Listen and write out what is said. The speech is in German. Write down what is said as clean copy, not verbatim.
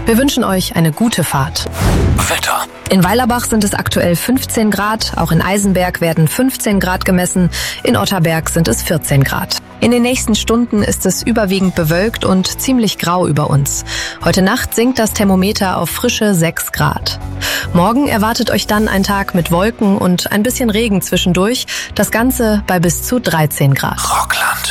Wir wünschen euch eine gute Fahrt. Wetter. In Weilerbach sind es aktuell 15 Grad, auch in Eisenberg werden 15 Grad gemessen, in Otterberg sind es 14 Grad. In den nächsten Stunden ist es überwiegend bewölkt und ziemlich grau über uns. Heute Nacht sinkt das Thermometer auf frische 6 Grad. Morgen erwartet euch dann ein Tag mit Wolken und ein bisschen Regen zwischendurch, das Ganze bei bis zu 13 Grad. Rockland.